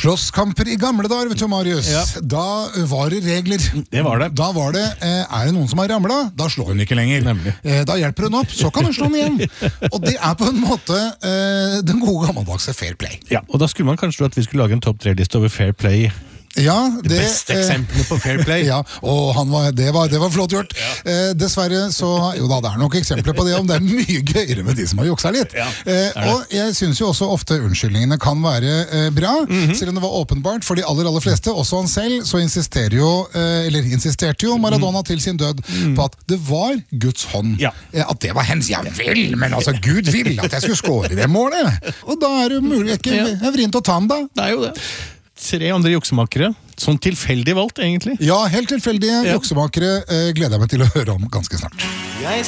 Slåsskamper i gamle dager, vet du, Marius. Ja. Da var det regler. Det var det. Da var det, er det noen som har ramlet, da slår hun ikke lenger. Nemlig. Da hjelper hun opp, så kan hun slå den igjen. Og det er på en måte den gode gammeldagse fair play. Ja, og da skulle man kanskje tro at vi skulle lage en topp 3-liste over fair play. Ja, Det beste eksemplene på fair play. Ja, og det var flott gjort. Dessverre så, jo da, det er nok eksempler på det, om det er mye gøyere med de som har juksa litt. Ja, og jeg synes jo også ofte unnskyldningene kan være bra, selv om det var åpenbart for de aller fleste, også han selv, så insisterte jo Maradona til sin død på at det var Guds hånd. Ja. At det var hennes, ja vel, men altså Gud ville at jeg skulle score i det målet. Og da er det mulig, ikke vrient å ta den da. Det er jo det. 3 andre juksemakere, sånn tilfeldig valgt egentlig. Ja, helt tilfeldige juksemakere gleder jeg meg til å høre om ganske snart.